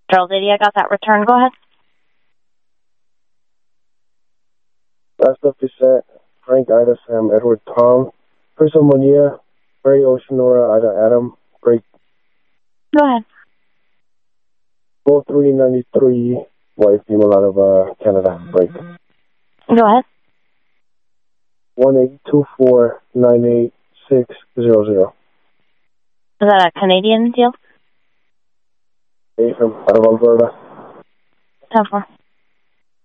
Charles 80, I got that return. Go ahead. Last up is set. Frank, Ida, Sam, Edward, Tom, Crystal, Monia, Ray, Ocean, Nora, Ida, Adam, Break. Go ahead. 0393, wife, female out of Canada, Break. Go ahead. 182498600. Is that a Canadian deal? Hey, from out of Alberta. 10-4.